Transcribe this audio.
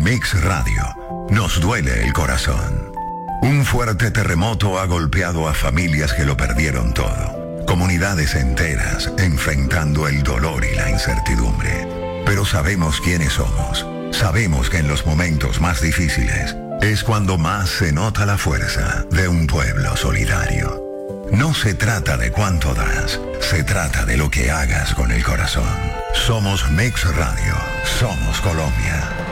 Mix Radio. Nos duele el corazón. Un fuerte terremoto ha golpeado a familias que lo perdieron todo. Comunidades enteras enfrentando el dolor y la incertidumbre. Pero sabemos quiénes somos. Sabemos que en los momentos más difíciles es cuando más se nota la fuerza de un pueblo solidario. No se trata de cuánto das, se trata de lo que hagas con el corazón. Somos Mix Radio, somos Colombia.